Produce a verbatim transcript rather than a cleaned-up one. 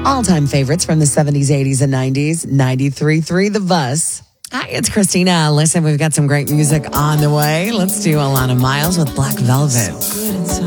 All-time favorites from the seventies, eighties, and nineties. ninety-three point three The Bus. Hi, it's Christina. Listen, we've got some great music on the way. Let's do Alana Miles with Black Velvet. So good inside.